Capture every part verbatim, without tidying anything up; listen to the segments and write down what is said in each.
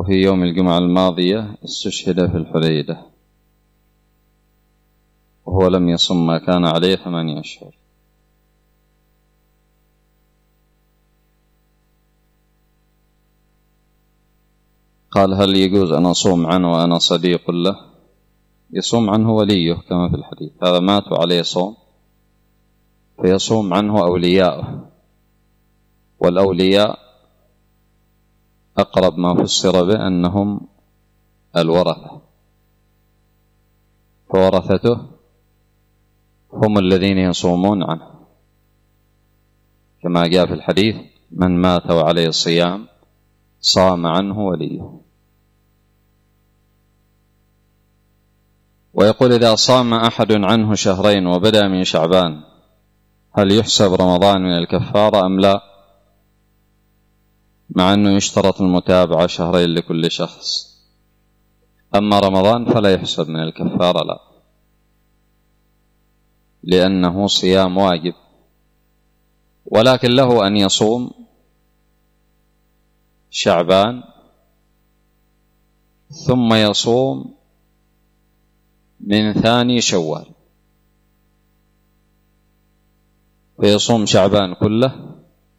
وفي يوم الجمعة الماضية استشهد في الحديدة وهو لم يصم ما كان عليه ثمانية أشهر. قال: هل يجوز أن أصوم عنه وأنا صديق له؟ يصوم عنه وليه كما في الحديث، هذا مات عليه صوم فيصوم عنه أولياؤه، والأولياء أقرب ما فسر به أنهم الورثة، فورثته هم الذين يصومون عنه، كما جاء في الحديث: من مات وعليه الصيام صام عنه وليه. ويقول: إذا صام أحد عنه شهرين وبدأ من شعبان هل يحسب رمضان من الكفارة أم لا؟ مع أنه يشترط المتابعة شهرين لكل شخص، أما رمضان فلا يحسب من الكفارة، لا، لأنه صيام واجب، ولكن له أن يصوم شعبان ثم يصوم من ثاني شوال، فيصوم شعبان كله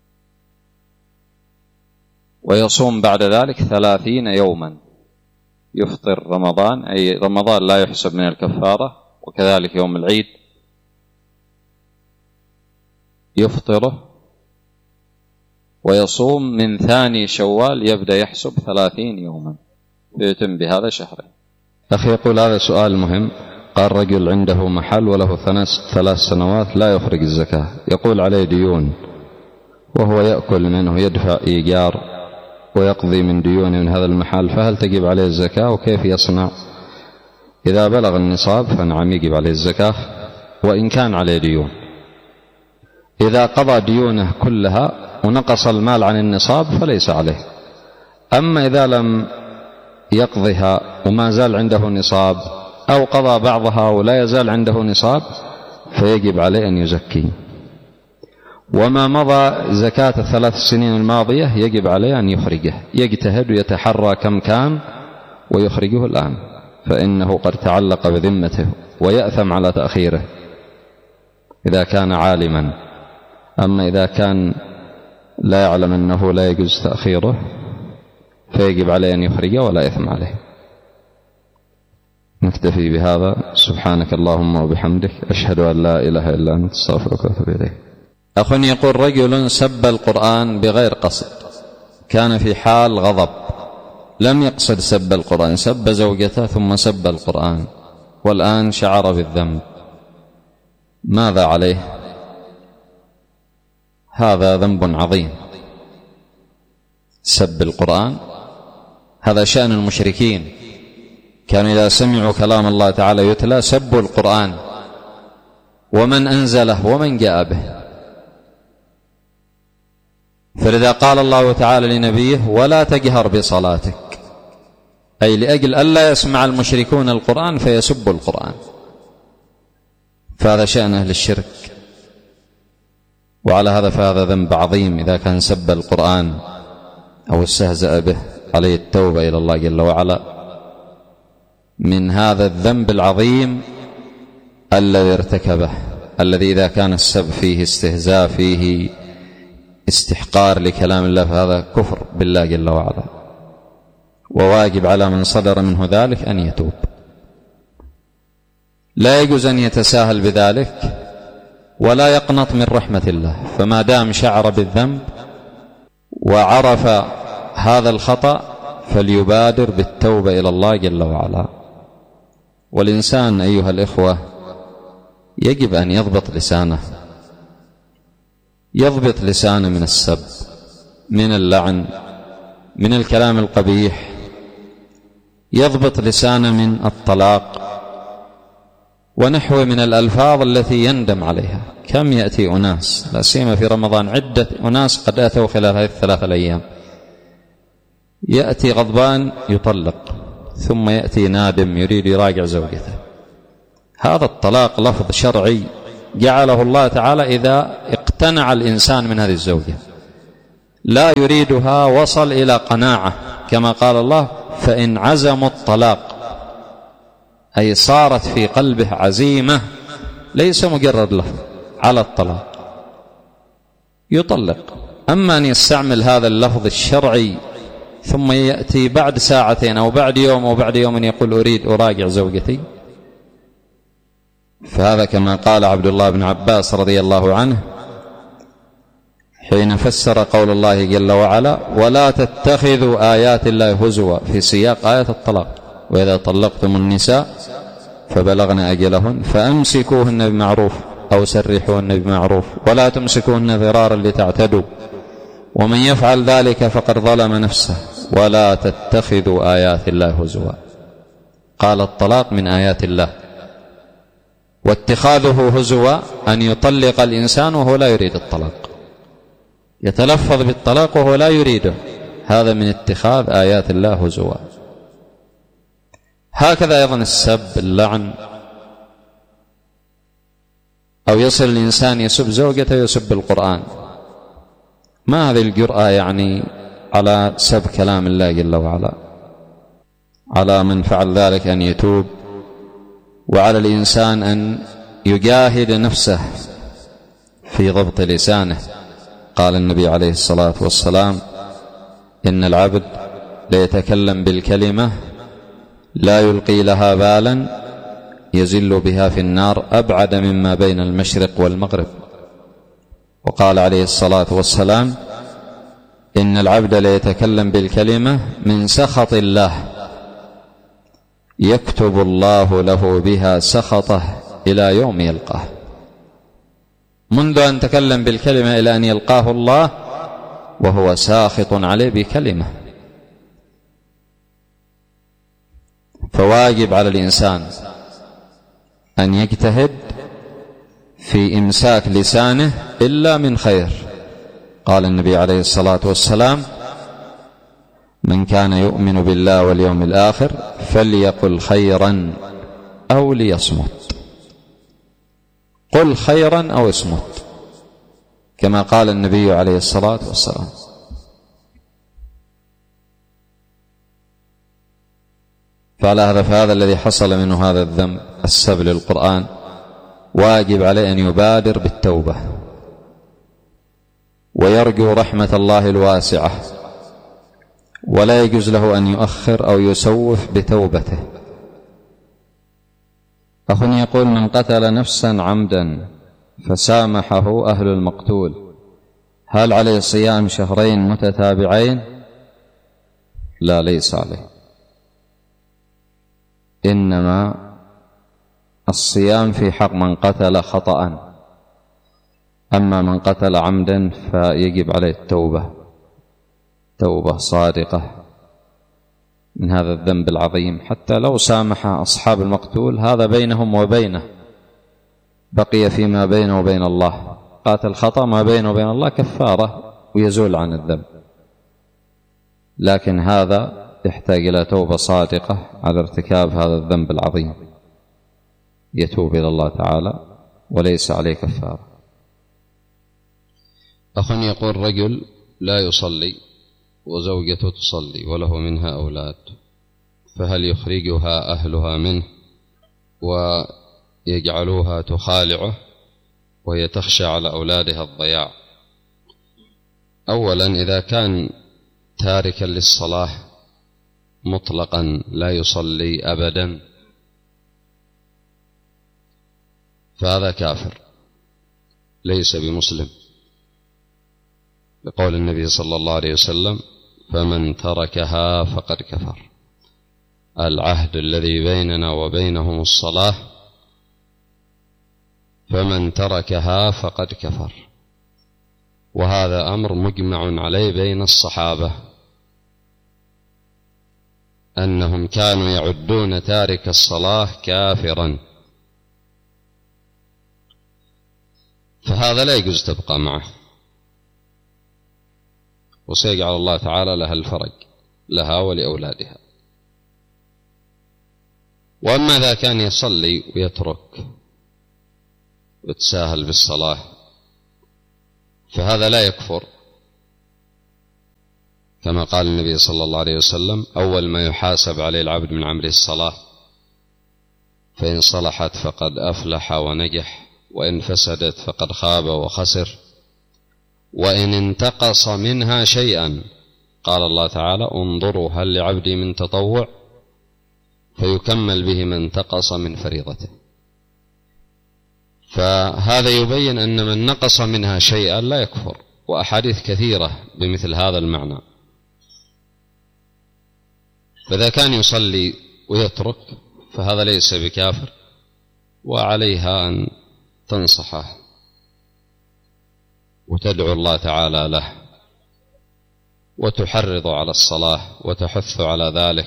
ويصوم بعد ذلك ثلاثين يوما، يفطر رمضان، أي رمضان لا يحسب من الكفارة، وكذلك يوم العيد يفطره ويصوم من ثاني شوال، يبدأ يحسب ثلاثين يوما فيتم بهذا شهرين. أخي يقول: هذا سؤال مهم. قال: رجل عنده محل وله ثلاث سنوات لا يخرج الزكاة، يقول عليه ديون وهو يأكل منه، يدفع إيجار ويقضي من ديونه من هذا المحل، فهل تجب عليه الزكاة وكيف يصنع؟ إذا بلغ النصاب فنعم يجب عليه الزكاة وإن كان عليه ديون. إذا قضى ديونه كلها ونقص المال عن النصاب فليس عليه. أما إذا لم يقضها وما زال عنده نصاب، أو قضى بعضها ولا يزال عنده نصاب، فيجب عليه أن يزكي. وما مضى زكاة الثلاث سنين الماضية يجب عليه أن يخرجه، يجتهد ويتحرى كم كان ويخرجه الآن، فإنه قد تعلق بذمته ويأثم على تأخيره إذا كان عالما. أما إذا كان لا يعلم أنه لا يجوز تأخيره فيجب عليه أن يخرجه ولا إثم عليه. نكتفي بهذا. سبحانك اللهم وبحمدك، أشهد أن لا إله إلا أنت، أستغفرك وأتوب إليك. أخ يقول: رجل سب القرآن بغير قصد، كان في حال غضب، لم يقصد سب القرآن، سب زوجته ثم سب القرآن، والآن شعر بالذنب، ماذا عليه؟ هذا ذنب عظيم. سب القرآن هذا شأن المشركين، كانوا إذا سمعوا كلام الله تعالى يتلى سبوا القرآن ومن أنزله ومن جاء به. فلذا قال الله تعالى لنبيه: ولا تجهر بصلاتك، أي لأجل ألا يسمع المشركون القرآن فيسبوا القرآن. فهذا شأن أهل الشرك، وعلى هذا فهذا ذنب عظيم إذا كان سب القرآن أو استهزأ به، عليه التوبة إلى الله جل وعلا من هذا الذنب العظيم الذي ارتكبه، الذي إذا كان السب فيه استهزاء، فيه استحقار لكلام الله، فهذا كفر بالله جل وعلا، وواجب على من صدر منه ذلك أن يتوب. لا يجوز أن يتساهل بذلك ولا يقنط من رحمة الله، فما دام شعر بالذنب وعرف هذا الخطأ فليبادر بالتوبة إلى الله جل وعلا. والإنسان أيها الإخوة يجب أن يضبط لسانه، يضبط لسانه من السب، من اللعن، من الكلام القبيح، يضبط لسانه من الطلاق ونحو من الألفاظ التي يندم عليها. كم يأتي أناس لا سيما في رمضان، عدة أناس قد أتوا خلال هذه الثلاثة الأيام، يأتي غضبان يطلق، ثم يأتي نادم يريد يراجع زوجته. هذا الطلاق لفظ شرعي جعله الله تعالى إذا اقتنع الإنسان من هذه الزوجة، لا يريدها، وصل إلى قناعة كما قال الله فإن عزموا الطلاق، أي صارت في قلبه عزيمة ليس مجرد لفظ على الطلاق يطلق. أما أن يستعمل هذا اللفظ الشرعي ثم يأتي بعد ساعتين أو بعد يوم أو بعد يوم يقول أريد أراجع زوجتي، فهذا كما قال عبد الله بن عباس رضي الله عنه حين فسر قول الله جل وعلا ولا تتخذوا آيات الله هزوا في سياق آية الطلاق، وإذا طلقتم النساء فبلغن أجلهن فأمسكوهن بمعروف أو سرحوهن بمعروف ولا تمسكوهن ضرارا لتعتدوا ومن يفعل ذلك فقد ظلم نفسه ولا تتخذوا آيات الله هزوا. قال الطلاق من آيات الله، واتخاذه هزوا أن يطلق الإنسان وهو لا يريد الطلاق، يتلفظ بالطلاق وهو لا يريده، هذا من اتخاذ آيات الله هزوا. هكذا أيضا السب، اللعن، أو يصل الإنسان يسب زوجته يسب القرآن، ما هذه الجرأة يعني على سب كلام الله جل وعلا. على من فعل ذلك أن يتوب، وعلى الإنسان أن يجاهد نفسه في ضبط لسانه. قال النبي عليه الصلاة والسلام إن العبد ليتكلم بالكلمة لا يلقي لها بالا يزل بها في النار أبعد مما بين المشرق والمغرب. وقال عليه الصلاة والسلام إن العبد ليتكلم بالكلمة من سخط الله يكتب الله له بها سخطه إلى يوم يلقاه، منذ أن تكلم بالكلمة إلى أن يلقاه الله وهو ساخط عليه بكلمة. فواجب على الإنسان أن يجتهد في إمساك لسانه إلا من خير. قال النبي عليه الصلاة والسلام من كان يؤمن بالله واليوم الآخر فليقل خيرا أو ليصمت، قل خيرا أو اصمت، كما قال النبي عليه الصلاة والسلام. فعلى هذا فهذا الذي حصل منه هذا الذنب السب للقرآن واجب عليه أن يبادر بالتوبة ويرجو رحمة الله الواسعة، ولا يجوز له أن يؤخر أو يسوف بتوبته. أخ يقول من قتل نفسا عمدا فسامحه أهل المقتول هل عليه صيام شهرين متتابعين؟ لا، ليس عليه، إنما الصيام في حق من قتل خطأ، أما من قتل عمدا فيجب عليه التوبة، توبة صادقة من هذا الذنب العظيم. حتى لو سامح أصحاب المقتول هذا بينهم وبينه، بقي فيما بينه وبين الله، قاتل خطأ ما بينه وبين الله كفارة ويزول عن الذنب، لكن هذا يحتاج إلى توبة صادقة على ارتكاب هذا الذنب العظيم، يتوب إلى الله تعالى وليس عليه كفارة. أخ يقول رجل لا يصلي وزوجته تصلي وله منها أولاد، فهل يخرجها أهلها منه ويجعلوها تخالعه وهي تخشى على أولادها الضياع؟ أولا إذا كان تاركا للصلاة مطلقا لا يصلي أبدا فهذا كافر ليس بمسلم، بقول النبي صلى الله عليه وسلم فمن تركها فقد كفر. العهد الذي بيننا وبينهم الصلاة، فمن تركها فقد كفر، وهذا أمر مجمع عليه بين الصحابة أنهم كانوا يعدون تارك الصلاة كافرا، فهذا لا يجوز تبقى معه، وسيجعل الله تعالى لها الفرج لها ولأولادها. وأما إذا كان يصلي ويترك ويتساهل بالصلاة فهذا لا يكفر، كما قال النبي صلى الله عليه وسلم: أول ما يحاسب عليه العبد من عمله الصلاة، فإن صلحت فقد أفلح ونجح، وإن فسدت فقد خاب وخسر، وإن انتقص منها شيئا قال الله تعالى: انظروا هل لعبدي من تطوع، فيكمل به ما انتقص من فريضته. فهذا يبين أن من نقص منها شيئا لا يكفر، وأحاديث كثيرة بمثل هذا المعنى. فإذا كان يصلي ويترك فهذا ليس بكافر، وعليها أن تنصحه وتدعو الله تعالى له وتحرض على الصلاة وتحث على ذلك.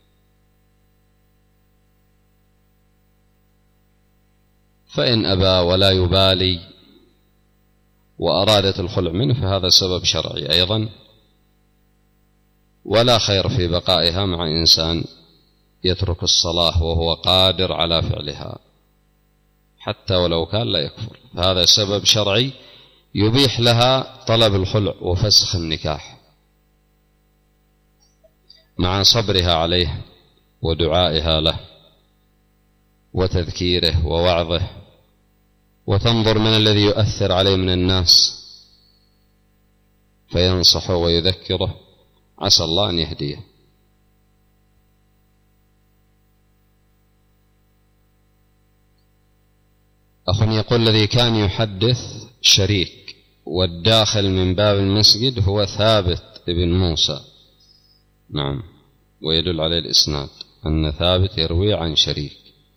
فإن أبى ولا يبالي وأرادت الخلع منه فهذا سبب شرعي أيضا، ولا خير في بقائها مع إنسان يترك الصلاة وهو قادر على فعلها حتى ولو كان لا يكفر، فهذا سبب شرعي يبيح لها طلب الخلع وفسخ النكاح مع صبرها عليه ودعائها له وتذكيره ووعظه، وتنظر من الذي يؤثر عليه من الناس فينصحه ويذكره، عسى الله أن يهديه. أخ يقول: الذي كان يحدث شريك والداخل من باب المسجد هو ثابت بن موسى. نعم، ويدل عليه الإسناد أن ثابت يروي عن شريك.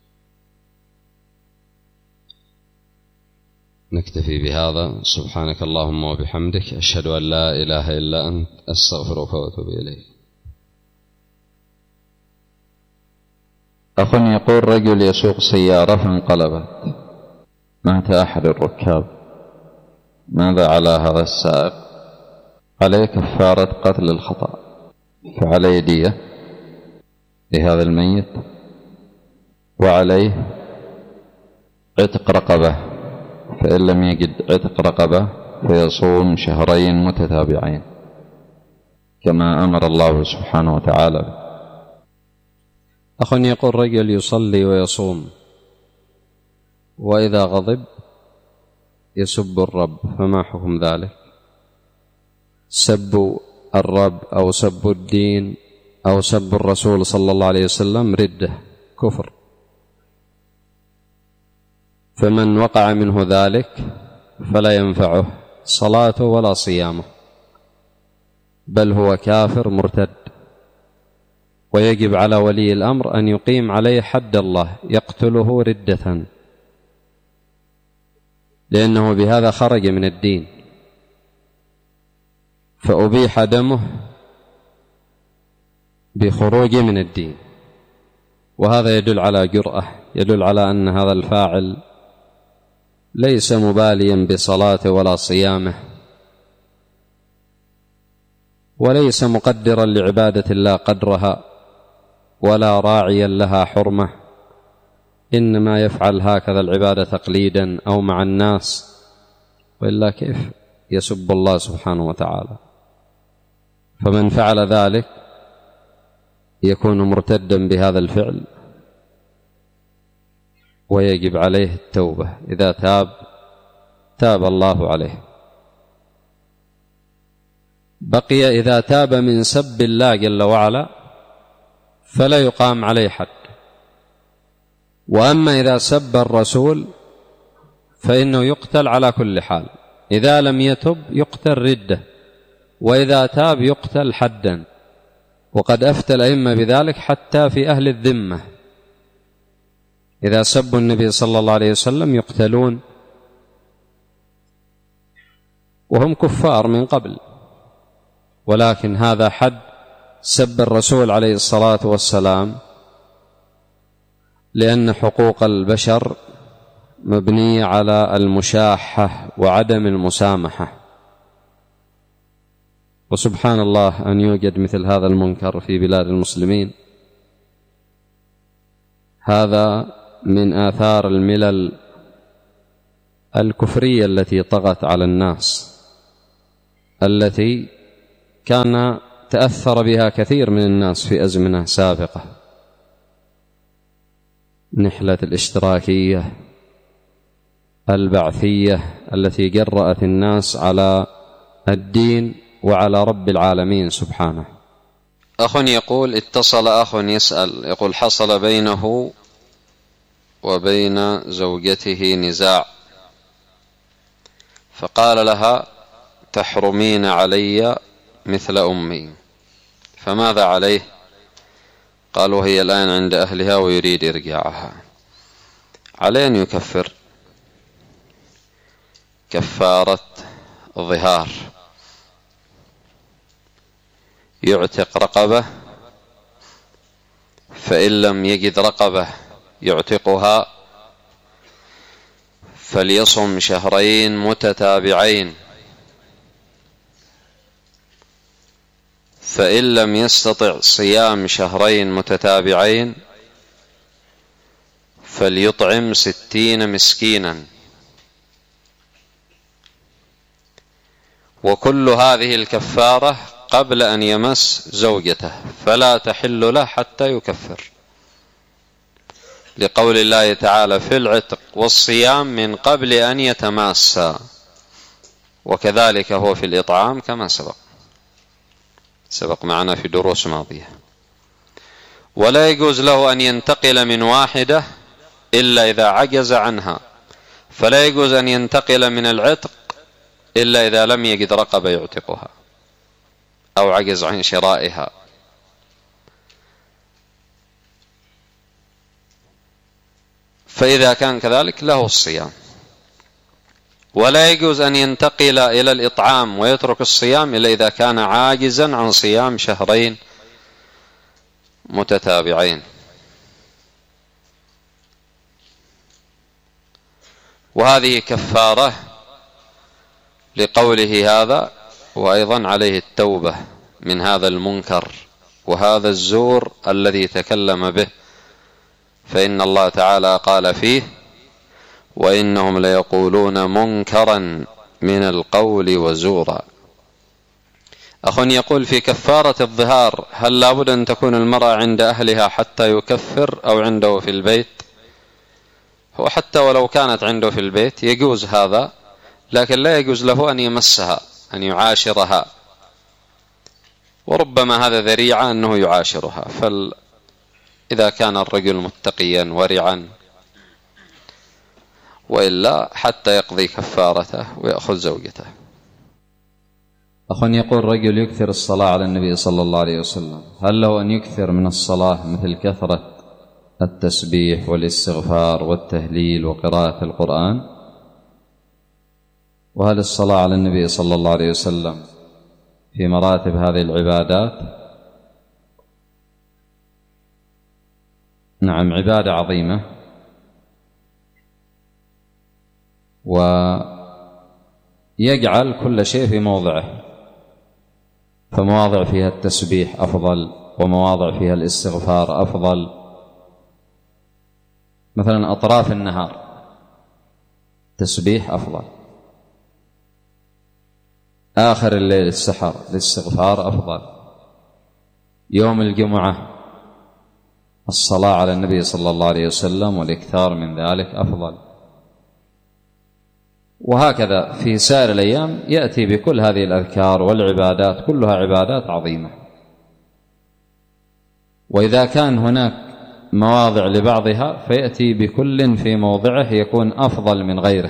نكتفي بهذا. سبحانك اللهم وبحمدك، أشهد أن لا إله إلا أنت، أستغفرك وأتوب إليك. أخ يقول: رجل يسوق سيارة فانقلبت، مات أحد الركاب، ماذا على هذا السائق؟ عليه كفارة قتل الخطأ، فعليه دية لهذا الميت، وعليه عتق رقبة، فإن لم يجد عتق رقبة فيصوم شهرين متتابعين كما أمر الله سبحانه وتعالى. أخ يقول: رجل يصلي ويصوم وإذا غضب يسب الرب، فما حكم ذلك؟ سب الرب أو سب الدين أو سب الرسول صلى الله عليه وسلم ردة كفر، فمن وقع منه ذلك فلا ينفعه صلاته ولا صيامه، بل هو كافر مرتد، ويجب على ولي الأمر أن يقيم عليه حد الله يقتله ردة، لأنه بهذا خرج من الدين، فأبيح دمه بخروج من الدين، وهذا يدل على جرأة، يدل على أن هذا الفاعل ليس مباليا بصلاته ولا صيامه، وليس مقدرا لعبادة الله قدرها ولا راعيا لها حرمة، إنما يفعل هكذا العبادة تقليدا أو مع الناس، وإلا كيف يسب الله سبحانه وتعالى؟ فمن فعل ذلك يكون مرتدا بهذا الفعل، ويجب عليه التوبة، إذا تاب تاب الله عليه. بقي إذا تاب من سب الله جل وعلا فلا يقام عليه حد، وأما إذا سب الرسول فإنه يقتل على كل حال، إذا لم يتب يقتل ردة، وإذا تاب يقتل حدا، وقد أفتى الأئمة بذلك حتى في أهل الذمة، إذا سبوا النبي صلى الله عليه وسلم يقتلون وهم كفار من قبل، ولكن هذا حد سب الرسول عليه الصلاة والسلام، لأن حقوق البشر مبنية على المشاحة وعدم المسامحة، وسبحان الله أن يوجد مثل هذا المنكر في بلاد المسلمين. هذا من آثار الملل الكفرية التي طغت على الناس، التي كان تأثر بها كثير من الناس في أزمنة سابقة، نحلة الاشتراكية البعثية التي جرأت الناس على الدين وعلى رب العالمين سبحانه. أخ يقول: اتصل أخ يسأل يقول: حصل بينه وبين زوجته نزاع، فقال لها: تحرمين علي مثل أمي، فماذا عليه؟ قالوا: هي الآن عند أهلها ويريد إرجاعها. عليه أن يكفر كفارة ظهار، يعتق رقبة، فإن لم يجد رقبة يعتقها فليصم شهرين متتابعين، فإن لم يستطع صيام شهرين متتابعين فليطعم ستين مسكينا. وكل هذه الكفارة قبل أن يمس زوجته، فلا تحل له حتى يكفر، لقول الله تعالى في العتق والصيام من قبل أن يتماسا، وكذلك هو في الإطعام كما سبق سبق معنا في دروس ماضية. ولا يجوز له أن ينتقل من واحدة إلا إذا عجز عنها، فلا يجوز أن ينتقل من العتق إلا إذا لم يجد رقبة يعتقها أو عجز عن شرائها. فإذا كان كذلك له الصيام. ولا يجوز أن ينتقل إلى الإطعام ويترك الصيام إلا إذا كان عاجزا عن صيام شهرين متتابعين. وهذه كفارة لقوله هذا، وأيضا عليه التوبة من هذا المنكر وهذا الزور الذي تكلم به، فإن الله تعالى قال فيه: وإنهم ليقولون منكرا من القول وزورا. أخ يقول: في كفارة الظهار هل لابد أن تكون المرأة عند أهلها حتى يكفر أو عنده في البيت؟ هو حتى ولو كانت عنده في البيت يجوز هذا، لكن لا يجوز له أن يمسها، أن يعاشرها، وربما هذا ذريعة أنه يعاشرها. فإذا كان الرجل متقيا ورعا، وإلا حتى يقضي كفارته ويأخذ زوجته. أخ يقول: رجل يكثر الصلاة على النبي صلى الله عليه وسلم، هل له أن يكثر من الصلاة مثل كثرة التسبيح والاستغفار والتهليل وقراءة القرآن؟ وهل الصلاة على النبي صلى الله عليه وسلم في مراتب هذه العبادات؟ نعم، عبادة عظيمة، ويجعل كل شيء في موضعه، فمواضع فيها التسبيح أفضل، ومواضع فيها الاستغفار أفضل. مثلا أطراف النهار تسبيح أفضل، آخر الليل السحر الاستغفار أفضل، يوم الجمعة الصلاة على النبي صلى الله عليه وسلم والإكثار من ذلك أفضل. وهكذا في سائر الأيام يأتي بكل هذه الأذكار والعبادات، كلها عبادات عظيمة. وإذا كان هناك مواضع لبعضها فيأتي بكل في موضعه يكون أفضل من غيره.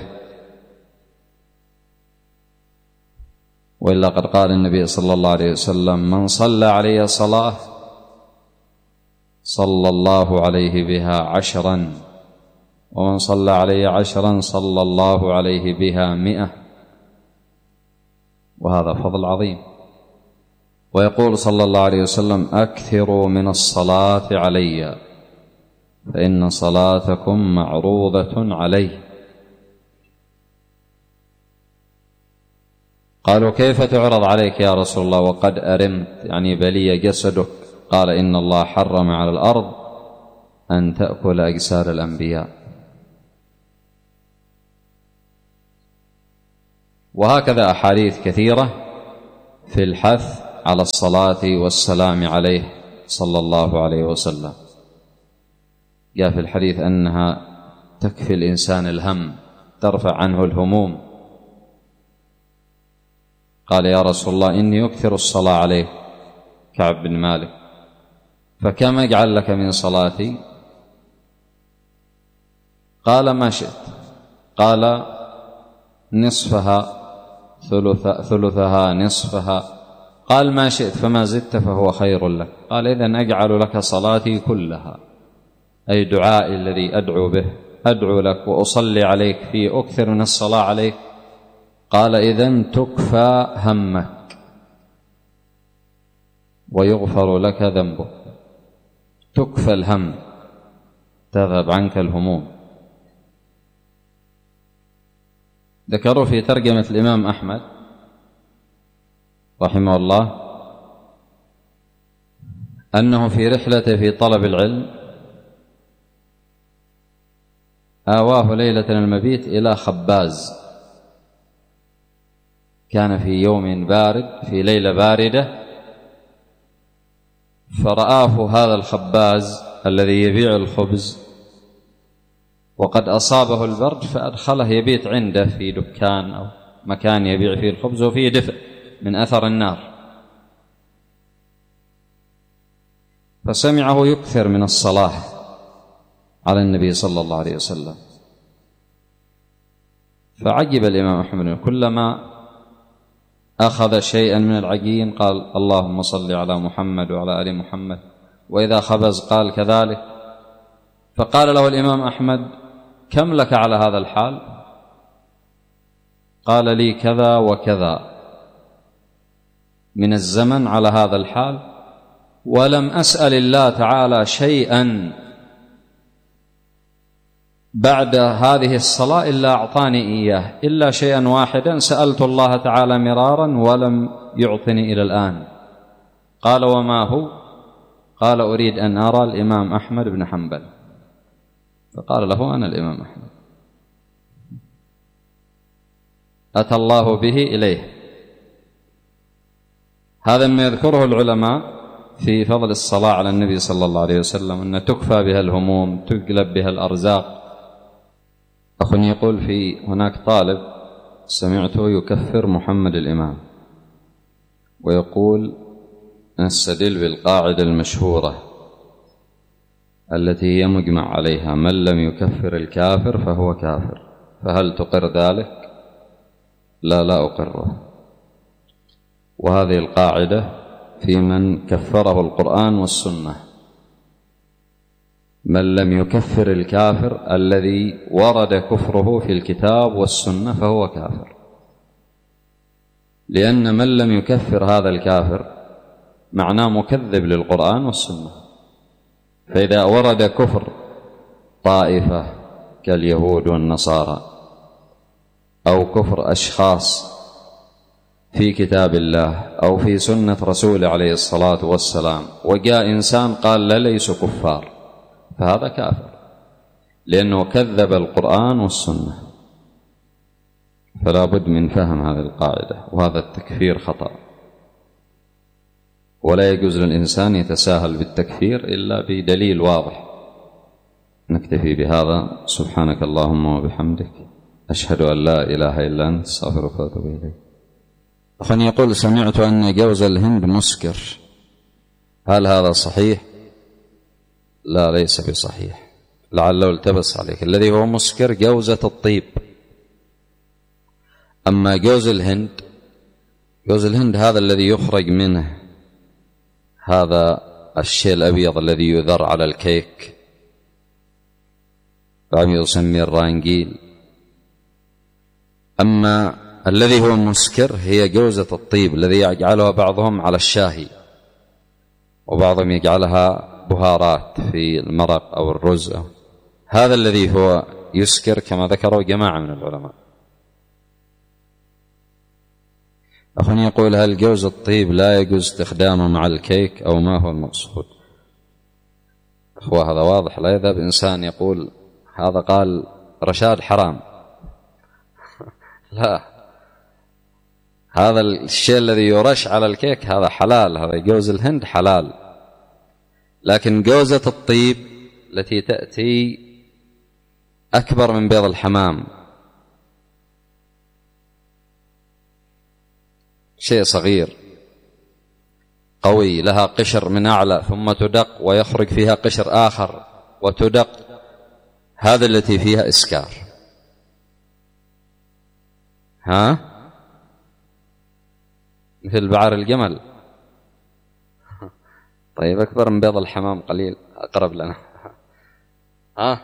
وإلا قد قال النبي صلى الله عليه وسلم: من صلى علي صلاة صلى الله عليه بها عشرا، ومن صلى علي عشرا صلى الله عليه بها مئة. وهذا فضل عظيم. ويقول صلى الله عليه وسلم: أكثروا من الصلاة علي فإن صلاتكم معروضة علي. قالوا: كيف تعرض عليك يا رسول الله وقد أرمت، يعني بلي جسدك؟ قال: إن الله حرم على الأرض أن تأكل أجساد الأنبياء. وهكذا أحاديث كثيرة في الحث على الصلاة والسلام عليه صلى الله عليه وسلم. جاء في الحديث أنها تكفي الإنسان الهم، ترفع عنه الهموم. قال يا رسول الله إني أكثر الصلاة عليه، كعب بن مالك، فكم أجعل لك من صلاتي؟ قال ما شئت. قال نصفها، ثلث ثلثها، نصفها. قال ما شئت، فما زدت فهو خير لك. قال إذن أجعل لك صلاتي كلها، أي دعائي الذي أدعو به أدعو لك وأصلي عليك فيه، أكثر من الصلاة عليك. قال إذن تكفى همك ويغفر لك ذنبك. تكفى الهم، تذهب عنك الهموم. ذكروا في ترجمة الإمام أحمد رحمه الله أنه في رحلته في طلب العلم آواه ليلة المبيت إلى خباز، كان في يوم بارد، في ليلة باردة، فرآه هذا الخباز الذي يبيع الخبز وقد أصابه البرد، فأدخله يبيت عنده في دكان أو مكان يبيع فيه الخبز وفيه دفء من أثر النار. فسمعه يكثر من الصلاة على النبي صلى الله عليه وسلم، فعجب الإمام أحمد، كلما أخذ شيئا من العجين قال اللهم صل على محمد وعلى آل محمد، وإذا خبز قال كذلك. فقال له الإمام أحمد كم لك على هذا الحال؟ قال لي كذا وكذا من الزمن على هذا الحال، ولم أسأل الله تعالى شيئا بعد هذه الصلاة إلا أعطاني إياه، إلا شيئا واحدا سألت الله تعالى مرارا ولم يعطني إلى الآن. قال وما هو؟ قال أريد أن أرى الإمام أحمد بن حنبل. فقال له أنا الإمام أحمد. أتى الله به إليه. هذا ما يذكره العلماء في فضل الصلاة على النبي صلى الله عليه وسلم، أن تكفى بها الهموم، تقلب بها الأرزاق. أخ يقول في هناك طالب سمعته يكفر محمد الإمام، ويقول نستدل بالقاعدة المشهورة التي هي مجمع عليها: من لم يكفر الكافر فهو كافر. فهل تقر ذلك؟ لا، لا أقره. وهذه القاعدة في من كفره القرآن والسنة: من لم يكفر الكافر الذي ورد كفره في الكتاب والسنة فهو كافر، لأن من لم يكفر هذا الكافر معناه مكذب للقرآن والسنة. فإذا ورد كفر طائفة كاليهود والنصارى أو كفر أشخاص في كتاب الله أو في سنة رسول عليه الصلاة والسلام، وجاء إنسان قال لا ليسوا كفار، فهذا كافر لأنه كذب القرآن والسنة. فلا بد من فهم هذه القاعدة، وهذا التكفير خطأ، ولا يجوز للإنسان يتساهل بالتكفير إلا بدليل واضح. نكتفي بهذا. سبحانك اللهم وبحمدك، أشهد أن لا إله إلا أنت، أستغفرك وأتوب إليك. أخي يقول سمعت أن جوز الهند مسكر، هل هذا صحيح؟ لا، ليس بصحيح، لعله التبس عليك. الذي هو مسكر جوزة الطيب. أما جوز الهند، جوز الهند هذا الذي يخرج منه هذا الشيء الأبيض الذي يذر على الكيك، بعضهم يسميه الرانجيل. أما الذي هو مسكر هي جوزة الطيب الذي يجعلها بعضهم على الشاهي، وبعضهم يجعلها بهارات في المرق أو الرز. هذا الذي هو يسكر كما ذكروا جماعة من العلماء. أخونا يقول هل جوز الطيب لا يجوز استخدامه مع الكيك أو ما هو المقصود؟ أخوة هذا واضح، لا يذهب إنسان يقول هذا قال رشاد حرام لا، هذا الشيء الذي يرش على الكيك هذا حلال، هذا جوز الهند حلال. لكن جوزة الطيب التي تأتي أكبر من بيض الحمام، شيء صغير قوي لها قشر من أعلى ثم تدق ويخرج فيها قشر آخر وتدق، هذا التي فيها إسكار. ها مثل بعر الجمل. طيب أكبر من بيض الحمام قليل، أقرب لنا. ها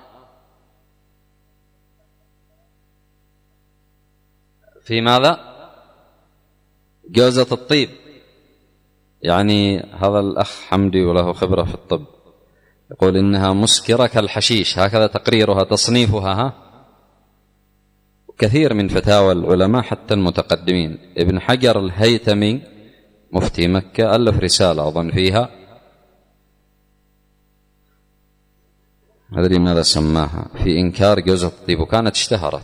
في ماذا؟ جوزة الطيب. يعني هذا الأخ حمدي وله خبرة في الطب يقول إنها مسكرة كالحشيش، هكذا تقريرها تصنيفها. ها كثير من فتاوى العلماء حتى المتقدمين، ابن حجر الهيتمي مفتي مكة ألف رسالة أظن فيها، ما أدري ماذا سماها، في إنكار جوزة الطيب، وكانت اشتهرت.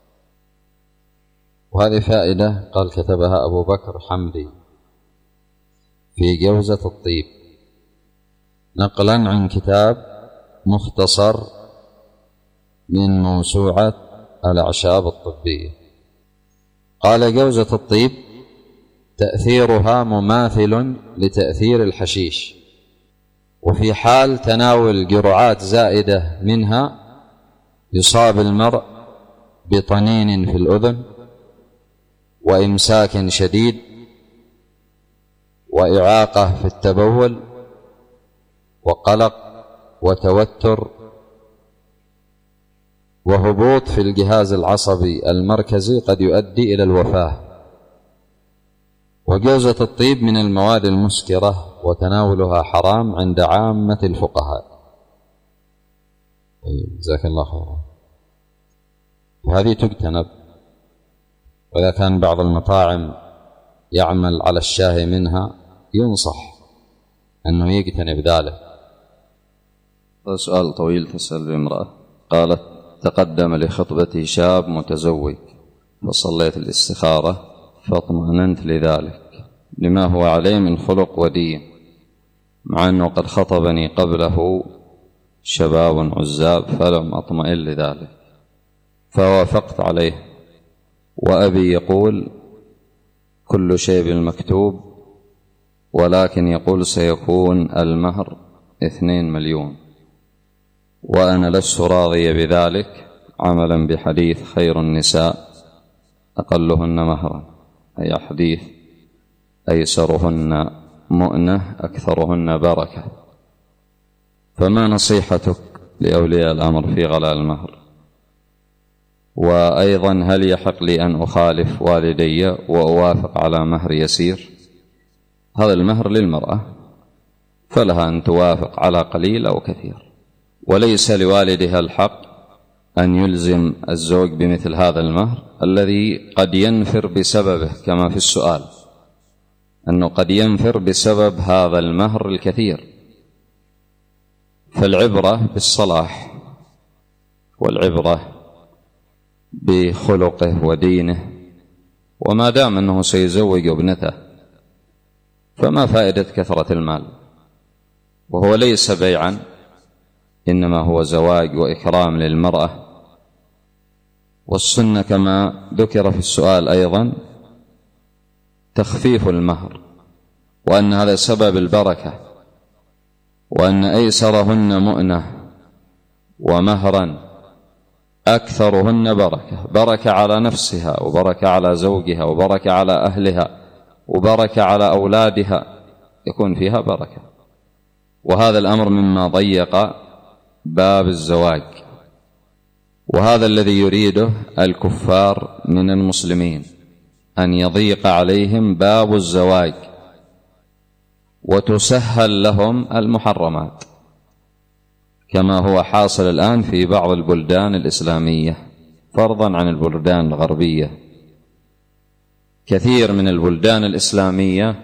وهذه فائدة قال كتبها أبو بكر حمدي في جوزة الطيب نقلا عن كتاب مختصر من موسوعة الأعشاب الطبية. قال جوزة الطيب تأثيرها مماثل لتأثير الحشيش، وفي حال تناول جرعات زائدة منها يصاب المرء بطنين في الأذن وإمساك شديد وإعاقة في التبول وقلق وتوتر وهبوط في الجهاز العصبي المركزي قد يؤدي إلى الوفاة. وجوزة الطيب من المواد المسكرة وتناولها حرام عند عامة الفقهاء. جزاك الله خيرا. وهذه تجتنب، وإذا كان بعض المطاعم يعمل على الشاهي منها ينصح أنه يجتنب ذلك. سؤال طويل تسأل بامرأة قالت: تقدم لخطبتي شاب متزوج فصليت الاستخارة فاطمأننت لذلك لما هو عليه من خلق ودين، مع أنه قد خطبني قبله شباب عزاب فلم أطمئن لذلك، فوافقت عليه. وأبي يقول كل شيء بالمكتوب، ولكن يقول سيكون المهر اثنين مليون، وأنا لست راضي بذلك عملا بحديث خير النساء أقلهن مهرا، أي حديث أيسرهن مؤنة أكثرهن بركة. فما نصيحتك لأولياء الأمر في غلاء المهر؟ وأيضا هل يحق لي أن أخالف والدي وأوافق على مهر يسير؟ هذا المهر للمرأة فلها أن توافق على قليل أو كثير، وليس لوالدها الحق أن يلزم الزوج بمثل هذا المهر الذي قد ينفر بسببه، كما في السؤال أنه قد ينفر بسبب هذا المهر الكثير. فالعبرة بالصلاح والعبرة بخلقه ودينه، وما دام أنه سيزوج ابنته فما فائدة كثرة المال؟ وهو ليس بيعا، إنما هو زواج وإكرام للمرأة. والسنة كما ذكر في السؤال أيضا تخفيف المهر، وأن هذا سبب البركة، وأن أيسرهن مؤنة ومهرا أكثرهن بركة، بركة على نفسها وبركة على زوجها وبركة على أهلها وبركة على أولادها، يكون فيها بركة. وهذا الأمر مما ضيق باب الزواج، وهذا الذي يريده الكفار من المسلمين، أن يضيق عليهم باب الزواج وتسهل لهم المحرمات، كما هو حاصل الآن في بعض البلدان الإسلامية، فرضا عن البلدان الغربية. كثير من البلدان الإسلامية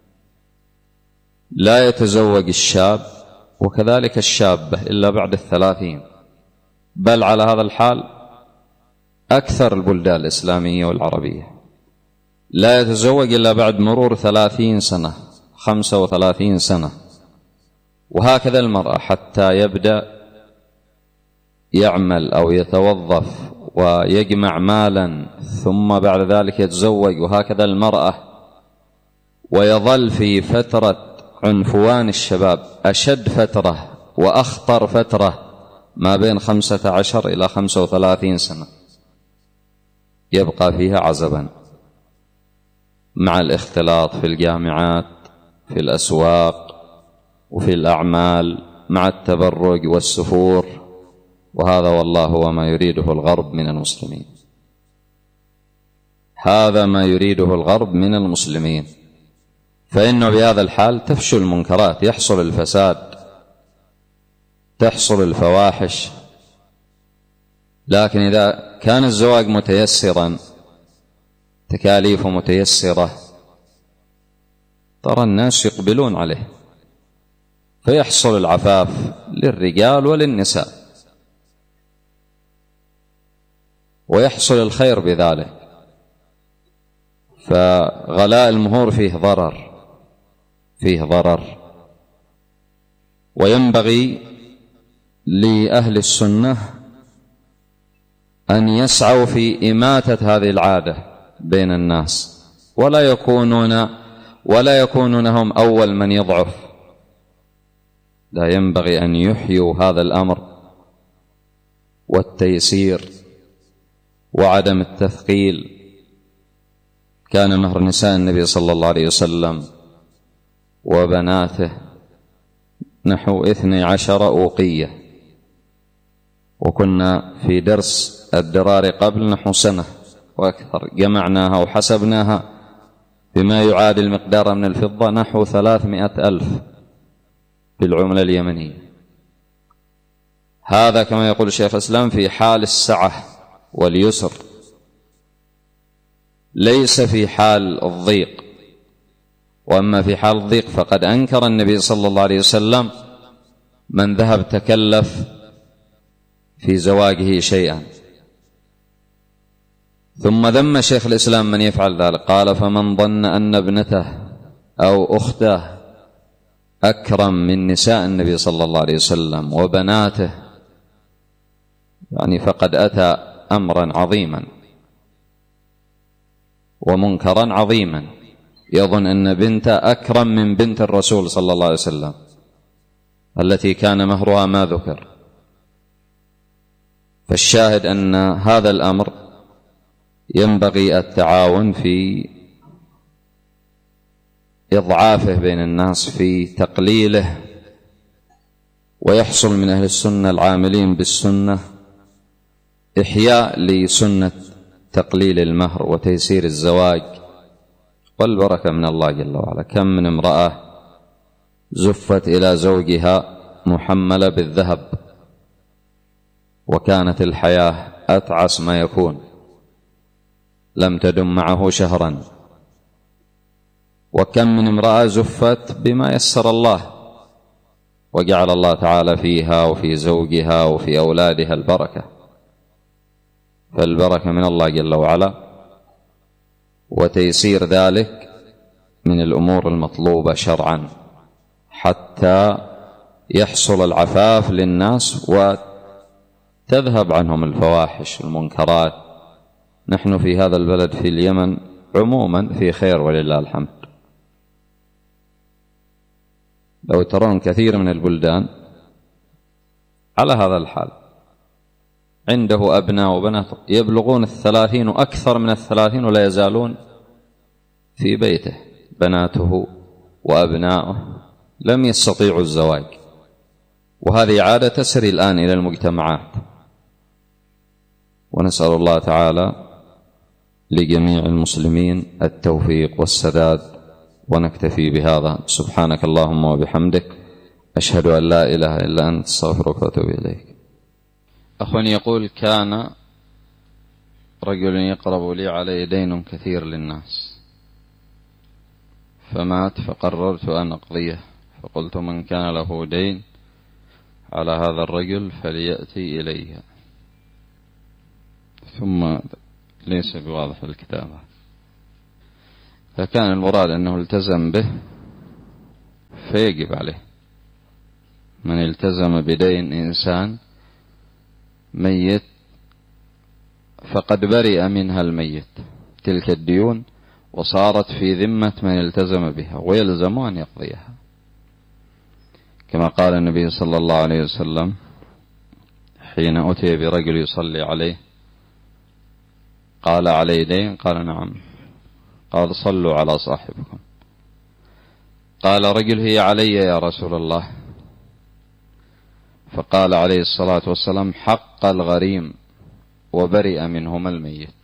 لا يتزوج الشاب وكذلك الشابة إلا بعد الثلاثين، بل على هذا الحال أكثر البلدان الإسلامية والعربية، لا يتزوج إلا بعد مرور ثلاثين سنة، خمسة وثلاثين سنة. وهكذا المرأة حتى يبدأ يعمل أو يتوظف ويجمع مالا ثم بعد ذلك يتزوج، وهكذا المرأة، ويظل في فترة عنفوان الشباب، أشد فترة وأخطر فترة ما بين خمسة عشر إلى خمسة وثلاثين سنة، يبقى فيها عزبا مع الاختلاط في الجامعات، في الأسواق، وفي الأعمال، مع التبرج والسفور. وهذا والله هو ما يريده الغرب من المسلمين، هذا ما يريده الغرب من المسلمين. فإنه بهذا الحال تفشو المنكرات، يحصل الفساد، تحصل الفواحش. لكن إذا كان الزواج متيسرا، تكاليفه متيسرة، ترى الناس يقبلون عليه، فيحصل العفاف للرجال وللنساء، ويحصل الخير بذلك. فغلاء المهور فيه ضرر، فيه ضرر. وينبغي لأهل السنة أن يسعوا في إماتة هذه العادة بين الناس، ولا يكونون ولا يكونون هم أول من يضعف. لا، ينبغي أن يحيوا هذا الأمر والتيسير وعدم التثقيل. كان مهر نساء النبي صلى الله عليه وسلم وبناته نحو اثني عشر أوقية، وكنا في درس الدرار قبل نحو سنة وأكثر جمعناها وحسبناها بما يعادل مقدار من الفضة نحو ثلاثمائة ألف بالعملة اليمنية. هذا كما يقول الشيخ الإسلام في حال السعة واليسر، ليس في حال الضيق. وأما في حال الضيق فقد أنكر النبي صلى الله عليه وسلم من ذهب تكلف في زواجه شيئا. ثم ذم شيخ الإسلام من يفعل ذلك، قال: فمن ظن أن ابنته أو أخته أكرم من نساء النبي صلى الله عليه وسلم وبناته، يعني فقد أتى أمرا عظيما ومنكرا عظيما، يظن أن بنته أكرم من بنت الرسول صلى الله عليه وسلم التي كان مهرها ما ذكر. فالشاهد أن هذا الأمر ينبغي التعاون في إضعافه بين الناس، في تقليله، ويحصل من أهل السنة العاملين بالسنة إحياء لسنة تقليل المهر وتيسير الزواج، والبركة من الله جل وعلا. كم من امرأة زفت إلى زوجها محملة بالذهب وكانت الحياة أتعس ما يكون، لم تدم معه شهرا. وكم من امرأة زفت بما يسر الله وجعل الله تعالى فيها وفي زوجها وفي أولادها البركة. فالبركة من الله جل وعلا، وتيسير ذلك من الأمور المطلوبة شرعا حتى يحصل العفاف للناس وتذهب عنهم الفواحش المنكرات. نحن في هذا البلد في اليمن عموما في خير ولله الحمد. لو ترون كثير من البلدان على هذا الحال، عنده أبناء وبنات يبلغون الثلاثين وأكثر من الثلاثين ولا يزالون في بيته، بناته وأبناؤه لم يستطيعوا الزواج. وهذه عادة تسري الآن إلى المجتمعات، ونسأل الله تعالى لجميع المسلمين التوفيق والسداد. ونكتفي بهذا. سبحانك اللهم وبحمدك، أشهد أن لا إله إلا أنت، استغفرك وأتوب إليك. أخ يقول: كان رجل يقرب لي عليه دين كثير للناس، فمات فقررت أن أقضيه، فقلت من كان له دين على هذا الرجل فليأتي إليه. ثم ليس بواضح الكتابة. إذا كان المراد أنه التزم به فيجب عليه. من التزم بدين إنسان ميت فقد برئ منها الميت تلك الديون وصارت في ذمة من التزم بها، ويلزم أن يقضيها، كما قال النبي صلى الله عليه وسلم حين أتي برجل يصلي عليه قال علي دين؟ قال نعم. قال صلوا على صاحبكم. قال رجل هي علي يا رسول الله. فقال عليه الصلاة والسلام حق الغريم وبرئ منهما الميت.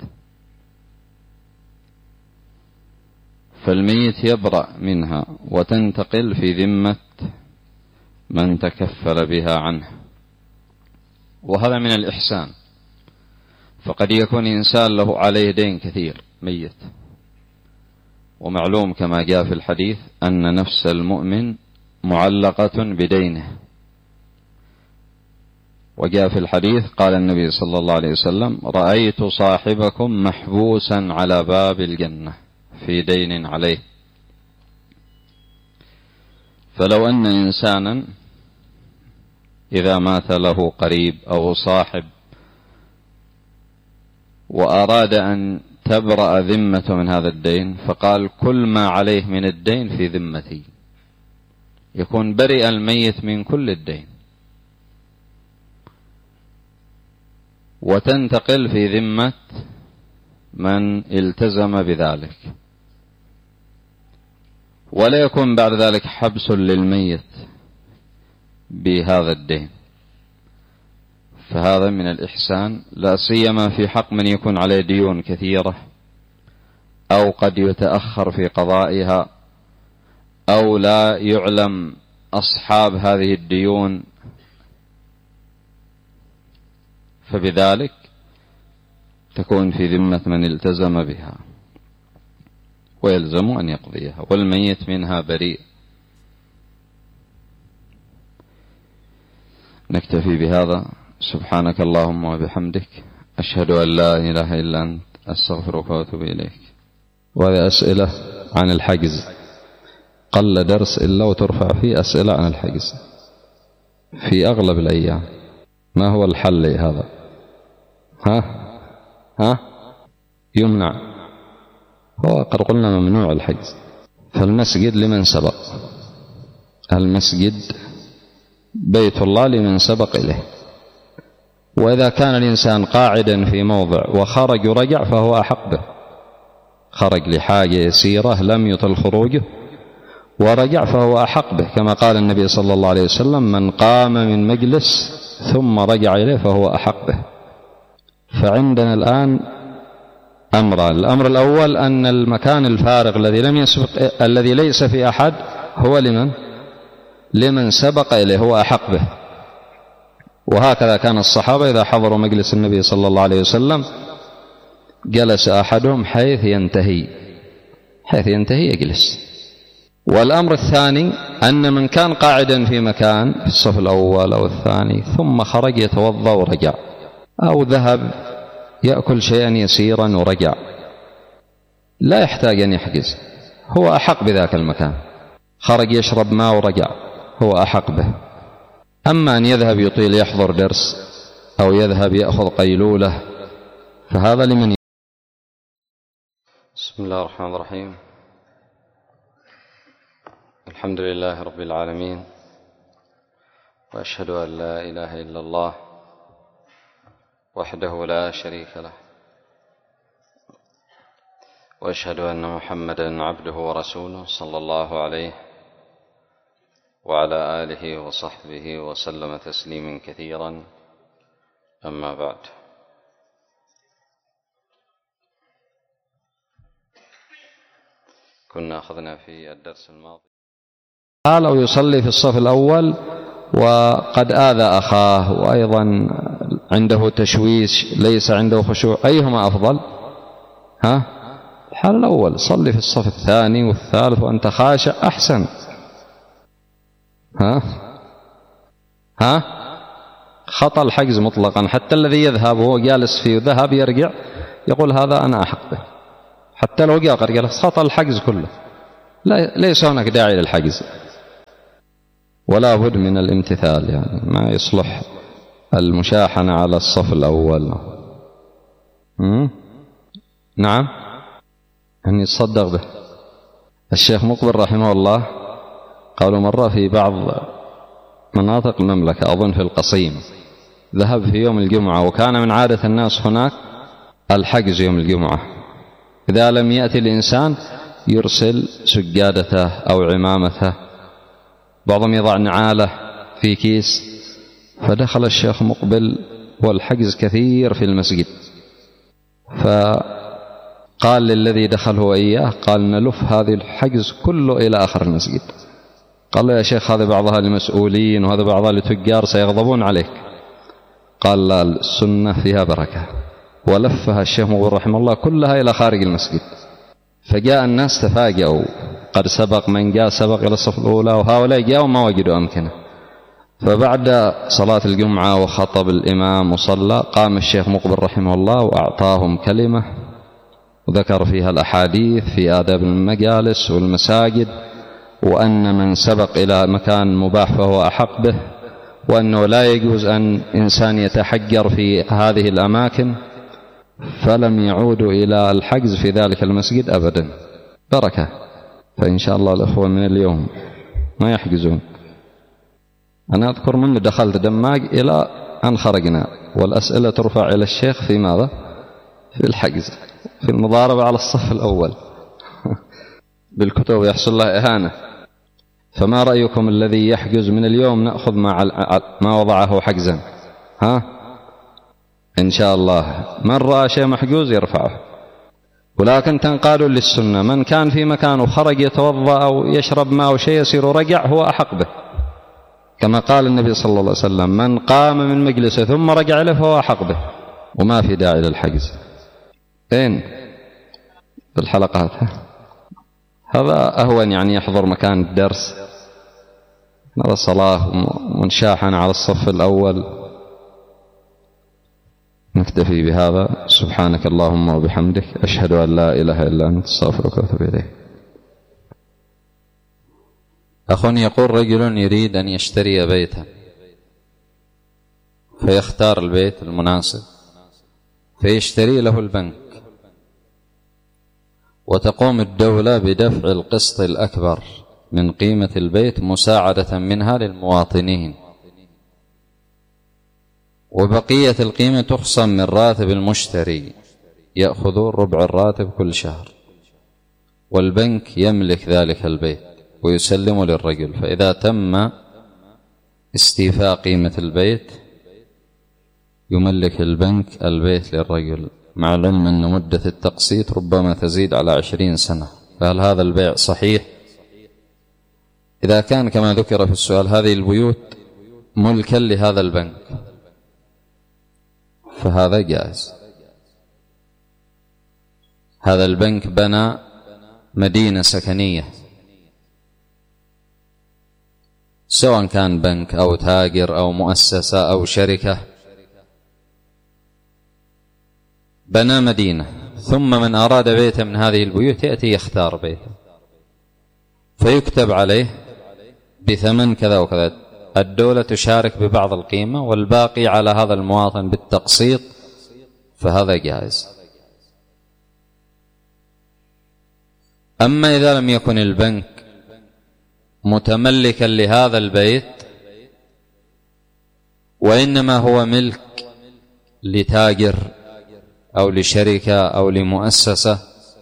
فالميت يبرأ منها وتنتقل في ذمة من تكفل بها عنه، وهذا من الإحسان. فقد يكون إنسان له عليه دين كثير ميت، ومعلوم كما جاء في الحديث أن نفس المؤمن معلقة بدينه، وجاء في الحديث قال النبي صلى الله عليه وسلم رأيت صاحبكم محبوسا على باب الجنة في دين عليه. فلو أن إنسانا إذا مات له قريب أو صاحب وأراد أن تبرأ ذمته من هذا الدين فقال كل ما عليه من الدين في ذمتي، يكون برئ الميت من كل الدين وتنتقل في ذمة من التزم بذلك، ولا يكون بعد ذلك حبس للميت بهذا الدين. فهذا من الإحسان، لا سيما في حق من يكون عليه ديون كثيرة أو قد يتأخر في قضائها أو لا يعلم أصحاب هذه الديون، فبذلك تكون في ذمة من التزم بها ويلزم أن يقضيها، والميت منها بريء. نكتفي بهذا. سبحانك اللهم وبحمدك أشهد أن لا إله إلا أنت أستغفرك وأتوب إليك. وهذه أسئلة عن الحجز، قل درس إلا وترفع فيه أسئلة عن الحجز في أغلب الأيام. ما هو الحل هذا؟ ها ها يمنع، هو قد قلنا ممنوع الحجز. فالمسجد لمن سبق، المسجد بيت الله لمن سبق إليه. وإذا كان الإنسان قاعدا في موضع وخرج ورجع فهو أحق به، خرج لحاجة يسيرة لم يطل خروجه ورجع فهو أحق به، كما قال النبي صلى الله عليه وسلم من قام من مجلس ثم رجع إليه فهو أحق به. فعندنا الآن أمران: الأمر الأول أن المكان الفارغ الذي لم يسبق الذي ليس في أحد هو لمن لمن سبق إليه، هو أحق به. وهكذا كان الصحابة إذا حضروا مجلس النبي صلى الله عليه وسلم جلس أحدهم حيث ينتهي حيث ينتهي يجلس. والأمر الثاني أن من كان قاعدا في مكان في الصف الأول أو الثاني ثم خرج يتوضأ ورجع، أو ذهب يأكل شيئا يسيرا ورجع، لا يحتاج أن يحجز، هو أحق بذاك المكان. خرج يشرب ماء ورجع هو أحق به. أما أن يذهب يطيل يحضر درس أو يذهب يأخذ قيلولة فهذا لمن. بسم الله الرحمن الرحيم. الحمد لله رب العالمين، وأشهد أن لا إله إلا الله وحده لا شريك له، وأشهد أن محمدا عبده ورسوله صلى الله عليه وعلى آله وصحبه وسلم تسليما كثيرا. أما بعد، كنا أخذنا في الدرس الماضي قال أو يصلي في الصف الأول وقد آذى أخاه وأيضا عنده تشويش ليس عنده خشوع، أيهما أفضل؟ ها؟ الحال الأول، صلي في الصف الثاني والثالث وأنت خاشع أحسن. ها ها خطأ الحجز مطلقا، حتى الذي يذهب وهو جالس فيه ذهب يرجع يقول هذا أنا أحق به، حتى لو جاء قال سقط الحجز كله، لا ليس هناك داعي للحجز، ولا بد من الامتثال، يعني ما يصلح المشاحنة على الصف الأول. مم؟ نعم، أن يتصدق به. الشيخ مقبل رحمه الله قالوا مرة في بعض مناطق المملكة أظن في القصيم، ذهب في يوم الجمعة وكان من عادة الناس هناك الحجز يوم الجمعة، إذا لم يأتي الإنسان يرسل سجادته أو عمامته، بعضهم يضع نعاله في كيس. فدخل الشيخ مقبل والحجز كثير في المسجد، فقال للذي دخل هو إياه، قال نلف هذه الحجز كله إلى آخر المسجد. قال له يا شيخ هذا بعضها لمسؤولين وهذا بعضها لتجار سيغضبون عليك. قال لا، السنة فيها بركة، ولفها الشيخ مقبل رحمه الله كلها إلى خارج المسجد. فجاء الناس تفاجأوا، قد سبق من جاء سبق إلى الصف الأولى، وهؤلاء جاءوا ما وجدوا أمكنة. فبعد صلاة الجمعة وخطب الإمام وصلى، قام الشيخ مقبل رحمه الله وأعطاهم كلمة وذكر فيها الأحاديث في آداب المجالس والمساجد، وأن من سبق إلى مكان مباح فهو أحق به، وأنه لا يجوز أن إنسان يتحجر في هذه الأماكن. فلم يعودوا إلى الحجز في ذلك المسجد أبدا، بركة. فإن شاء الله الأخوة من اليوم ما يحجزون. أنا أذكر من دخلت دماج إلى أن خرجنا والأسئلة ترفع إلى الشيخ في ماذا؟ في الحجز، في المضاربة على الصف الأول بالكتب يحصل له إهانة. فما رأيكم الذي يحجز من اليوم نأخذ ما وضعه حجزا؟ ها؟ إن شاء الله من رأى شيء محجوز يرفعه، ولكن تنقادوا للسنة. من كان في مكان وخرج يتوضأ أو يشرب ماء أو شيء يصير رجع هو أحق به، كما قال النبي صلى الله عليه وسلم من قام من مجلسه ثم رجع له فهو أحق به، وما في داعي للحجز. أين؟ في الحلقات. هذا أهون، يعني يحضر مكان الدرس، نرى الصلاة منشاحا على الصف الأول. نكتفي بهذا. سبحانك اللهم وبحمدك، أشهد أن لا إله إلا أنت، أستغفرك وأتوب إليك. أخ يقول رجل يريد أن يشتري بيتا، فيختار البيت المناسب فيشتري له البنك، وتقوم الدولة بدفع القسط الأكبر من قيمة البيت مساعدة منها للمواطنين، وبقية القيمة تخصم من راتب المشتري، يأخذ ربع الراتب كل شهر، والبنك يملك ذلك البيت ويسلمه للرجل. فإذا تم استيفاء قيمة البيت يملك البنك البيت للرجل، مع العلم أن مدة التقسيط ربما تزيد على عشرين سنة. فهل هذا البيع صحيح؟ إذا كان كما ذكر في السؤال هذه البيوت ملكا لهذا البنك فهذا جائز. هذا البنك بنى مدينة سكنية، سواء كان بنك أو تاجر أو مؤسسة أو شركة، بنى مدينة، ثم من أراد بيتا من هذه البيوت يأتي يختار بيتا فيكتب عليه بثمن كذا وكذا، الدولة تشارك ببعض القيمة والباقي على هذا المواطن بالتقسيط، فهذا جائز. أما إذا لم يكن البنك متملكا لهذا البيت وإنما هو ملك لتاجر أو لشركة أو لمؤسسة،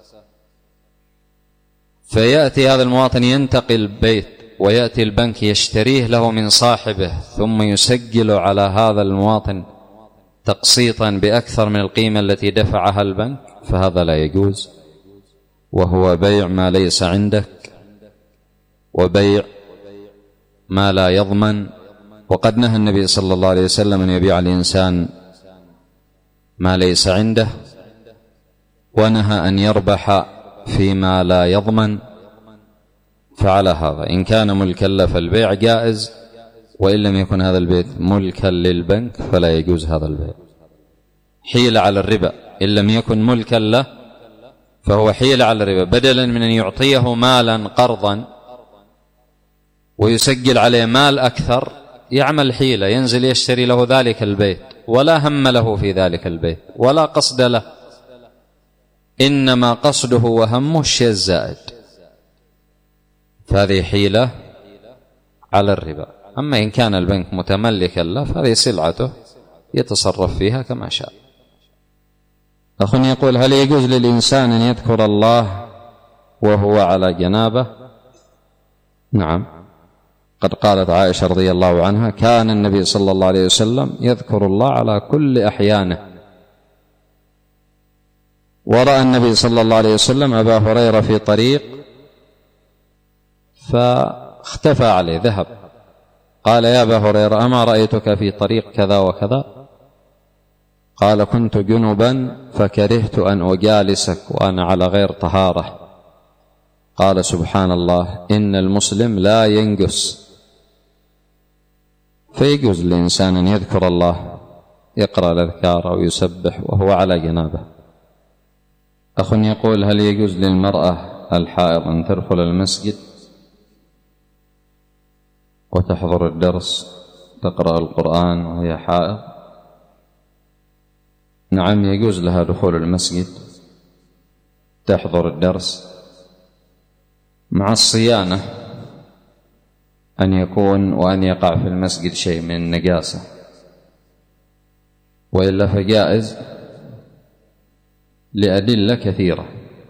فيأتي هذا المواطن ينتقل البيت ويأتي البنك يشتريه له من صاحبه ثم يسجل على هذا المواطن تقسيطا بأكثر من القيمة التي دفعها البنك، فهذا لا يجوز، وهو بيع ما ليس عندك وبيع ما لا يضمن. وقد نهى النبي صلى الله عليه وسلم أن يبيع الإنسان ما ليس عنده، ونهى أن يربح فيما لا يضمن. فعلى هذا إن كان ملكا له فالبيع جائز، وإن لم يكن هذا البيت ملكا للبنك فلا يجوز هذا البيع. حيل على الربا، إن لم يكن ملكا له فهو حيلة على الربا، بدلا من أن يعطيه مالا قرضا ويسجل عليه مال أكثر يعمل حيلة، ينزل يشتري له ذلك البيت ولا هم له في ذلك البيت ولا قصد له، إنما قصده وهمه الشيء الزائد، فهذه حيلة على الربا. أما إن كان البنك متملكا له فهذه سلعته يتصرف فيها كما شاء. أخ يقول: هل يجوز للإنسان أن يذكر الله وهو على جنابه؟ نعم، قد قالت عائشة رضي الله عنها: كان النبي صلى الله عليه وسلم يذكر الله على كل أحيانه. ورأى النبي صلى الله عليه وسلم أبا هريرة في طريق فاختفى عليه، ذهب، قال: يا أبا هريرة أما رأيتك في طريق كذا وكذا؟ قال: كنت جنبا فكرهت أن أجالسك وأنا على غير طهارة. قال: سبحان الله، إن المسلم لا ينجس. فيجوز للإنسان أن يذكر الله، يقرأ الأذكار أو يسبح وهو على جنابه. أخ يقول: هل يجوز للمرأة الحائض أن تدخل المسجد وتحضر الدرس تقرأ القرآن وهي حائض؟ نعم، يجوز لها دخول المسجد تحضر الدرس، مع الصيانة أن يكون وأن يقع في المسجد شيء من النجاسة، وإلا فجائز لأدلة كثيرة،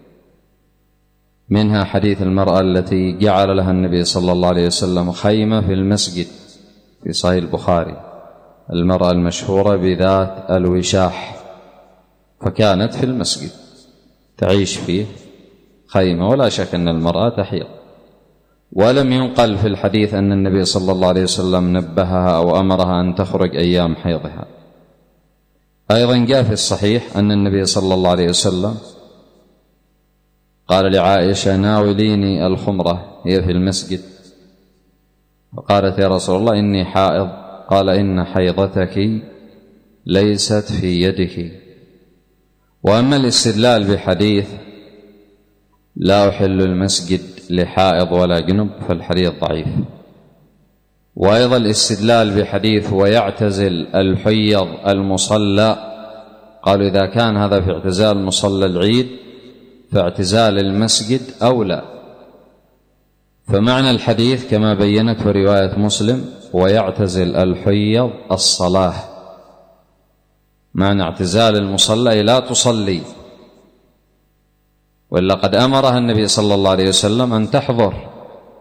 منها حديث المرأة التي جعل لها النبي صلى الله عليه وسلم خيمة في المسجد في صحيح البخاري، المرأة المشهورة بذات الوشاح، فكانت في المسجد تعيش فيه خيمة، ولا شك أن المرأة تحيض. ولم ينقل في الحديث أن النبي صلى الله عليه وسلم نبهها أو أمرها أن تخرج أيام حيضها. أيضا جاء في الصحيح أن النبي صلى الله عليه وسلم قال لعائشة: ناوليني الخمرة، هي في المسجد، فقالت: يا رسول الله إني حائض. قال: إن حيضتك ليست في يدك. وأما الاستدلال بحديث لا أحل المسجد لحائض ولا جنب فالحديث ضعيف. وأيضا الاستدلال بحديث ويعتزل الحيض المصلى، قالوا إذا كان هذا في اعتزال مصلى العيد فاعتزال المسجد أولى. فمعنى الحديث كما بينته رواية مسلم: ويعتزل الحيض الصلاة، معنى اعتزال المصلى لا تصلي، وإلا قد أمرها النبي صلى الله عليه وسلم أن تحضر،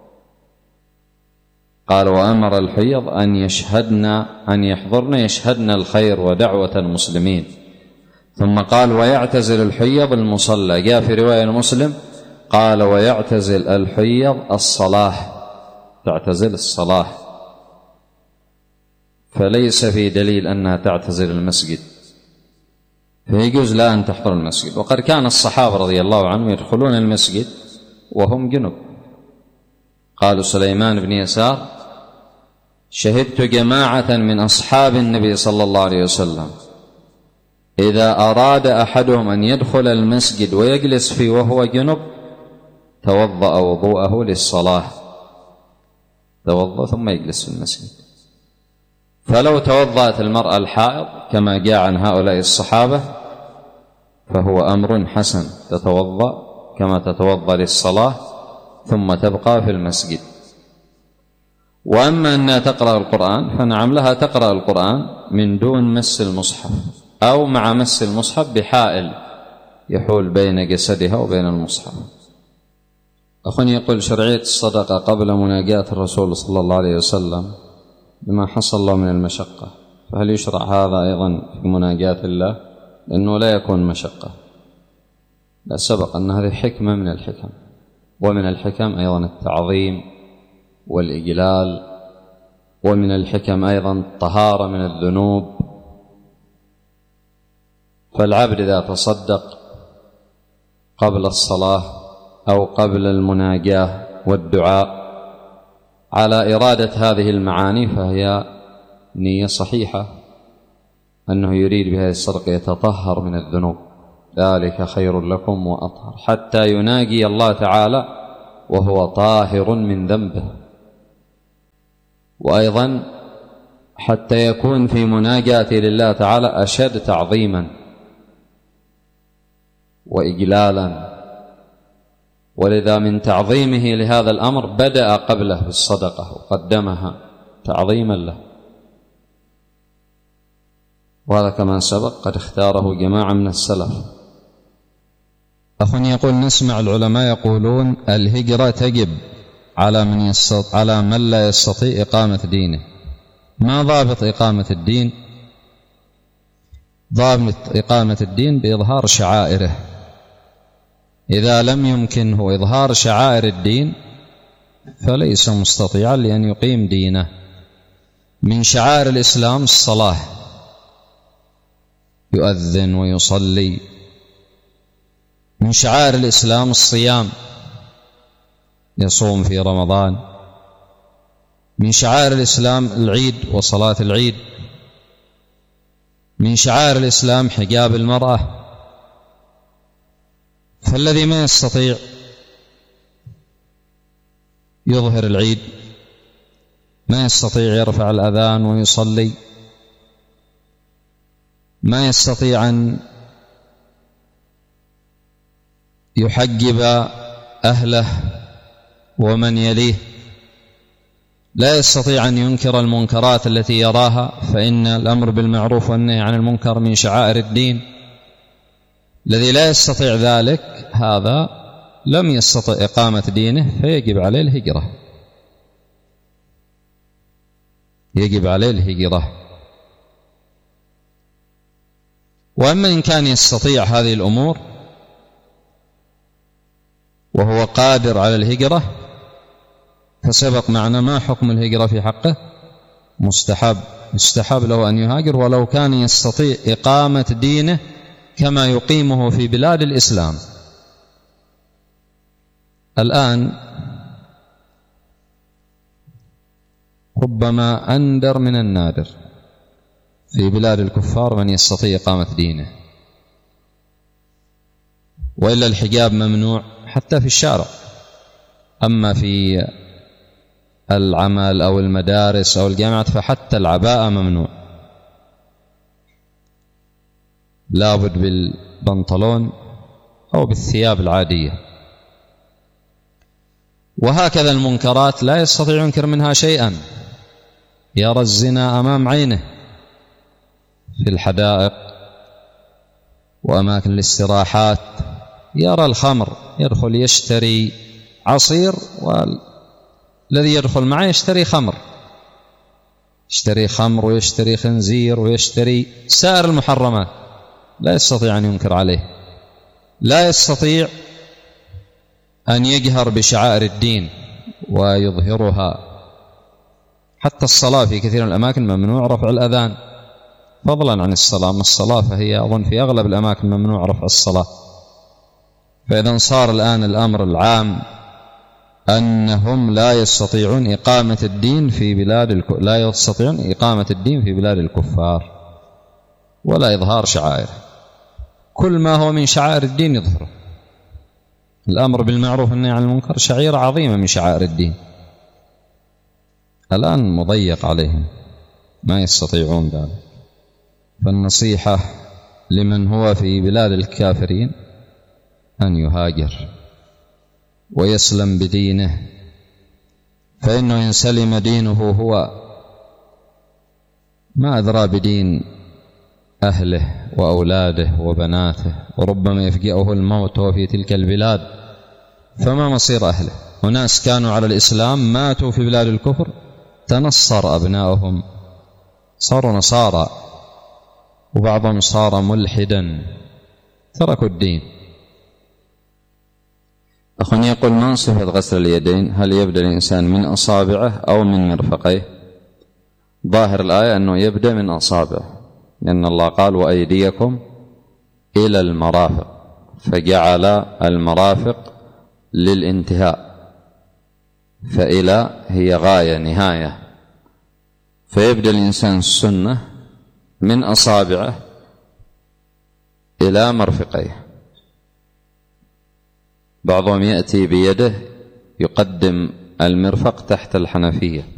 قال: وأمر الحيض أن يشهدن أن يحضرن يشهدن الخير ودعوة المسلمين. ثم قال: ويعتزل الحيض المصلى. جاء في رواية مسلم قال: ويعتزل الحيض الصلاة، تعتزل الصلاة، فليس في دليل أنها تعتزل المسجد، فيجوز لها أن تحضر المسجد. وقد كان الصحابة رضي الله عنهم يدخلون المسجد وهم جنب. قالوا سليمان بن يسار: شهدت جماعة من أصحاب النبي صلى الله عليه وسلم إذا أراد أحدهم أن يدخل المسجد ويجلس فيه وهو جنب توضأ وضوءه للصلاة، توضأ ثم يجلس في المسجد. فلو توضأت المرأة الحائض كما جاء عن هؤلاء الصحابة فهو أمر حسن، تتوضأ كما تتوضأ للصلاة ثم تبقى في المسجد. وأما أنها تقرأ القرآن فنعم لها تقرأ القرآن من دون مس المصحف أو مع مس المصحف بحائل يحول بين جسدها وبين المصحف. أخ يقول: شرعية الصدقة قبل مناجاة الرسول صلى الله عليه وسلم بما حصل الله من المشقة، فهل يشرع هذا أيضا في مناجاة الله؟ لأنه لا يكون مشقة، لا سبق أن هذه حكمة من الحكم، ومن الحكم أيضا التعظيم والإجلال، ومن الحكم أيضا الطهارة من الذنوب. فالعبد إذا تصدق قبل الصلاة أو قبل المناجاة والدعاء على إرادة هذه المعاني فهي نية صحيحة، أنه يريد بهذه الصدقة يتطهر من الذنوب، ذلك خير لكم وأطهر، حتى يناجي الله تعالى وهو طاهر من ذنبه، وأيضا حتى يكون في مناجاته لله تعالى أشد تعظيما وإجلالا، ولذا من تعظيمه لهذا الأمر بدأ قبله بالصدقة وقدمها تعظيما له، وهذا كما سبق قد اختاره جماعة من السلف. أخ يقول: نسمع العلماء يقولون الهجرة تجب على من, يستطيع على من لا يستطيع إقامة دينه، ما ضابط إقامة الدين؟ ضابط إقامة الدين بإظهار شعائره، إذا لم يمكنه إظهار شعائر الدين فليس مستطيعا لأن يقيم دينه. من شعائر الإسلام الصلاة، يؤذن ويصلي. من شعائر الإسلام الصيام، يصوم في رمضان. من شعائر الإسلام العيد وصلاة العيد. من شعائر الإسلام حجاب المرأة. فالذي ما يستطيع يظهر العيد، ما يستطيع يرفع الأذان ويصلي، ما يستطيع أن يحجب أهله ومن يليه، لا يستطيع أن ينكر المنكرات التي يراها، فإن الأمر بالمعروف والنهي عن المنكر من شعائر الدين. الذي لا يستطيع ذلك هذا لم يستطع إقامة دينه، فيجب عليه الهجرة، يجب عليه الهجرة. وأما إن كان يستطيع هذه الأمور وهو قادر على الهجرة، فسبق معنا ما حكم الهجرة في حقه؟ مستحب، يستحب له أن يهاجر ولو كان يستطيع إقامة دينه كما يقيمه في بلاد الإسلام. الآن ربما أندر من النادر في بلاد الكفار من يستطيع إقامة دينه، وإلا الحجاب ممنوع حتى في الشارع. أما في العمل أو المدارس أو الجامعات فحتى العباءة ممنوع، لابد بالبنطلون أو بالثياب العادية. وهكذا المنكرات لا يستطيع ينكر منها شيئا، يرى الزنا أمام عينه في الحدائق وأماكن الاستراحات، يرى الخمر، يدخل يشتري عصير والذي يدخل معه يشتري خمر، يشتري خمر ويشتري خنزير ويشتري سائر المحرمات، لا يستطيع أن ينكر عليه، لا يستطيع أن يجهر بشعائر الدين ويظهرها. حتى الصلاة في كثير من الأماكن ممنوع رفع الأذان، فضلا عن الصلاة، ما الصلاة فهي أظن في أغلب الأماكن ممنوع رفع الصلاة. فإذا صار الآن الأمر العام أنهم لا يستطيعون إقامة الدين في بلاد الك... لا يستطيعون إقامة الدين في بلاد الكفار ولا إظهار شعائره، كل ما هو من شعائر الدين يظهره. الأمر بالمعروف والنهي عن المنكر شعيرة عظيمة من شعائر الدين، الآن مضيق عليهم ما يستطيعون ذلك. فالنصيحة لمن هو في بلاد الكافرين أن يهاجر ويسلم بدينه، فإنه إن سلم دينه هو ما أدرى بدين أهله وأولاده وبناته، وربما يفجأه الموت وهو في تلك البلاد، فما مصير أهله؟ وناس كانوا على الإسلام ماتوا في بلاد الكفر، تنصر أبناؤهم صاروا نصارى، وبعضهم صار ملحدا، تركوا الدين. أخواني يقول: ما صفة غسل اليدين؟ هل يبدأ الإنسان من أصابعه أو من مرفقيه؟ ظاهر الآية أنه يبدأ من أصابعه، لأن الله قال: وأيديكم إلى المرافق، فجعل المرافق للانتهاء، فإلى هي غاية نهاية، فيبدأ الإنسان السنة من أصابعه إلى مرفقيه. بعضهم يأتي بيده يقدم المرفق تحت الحنفية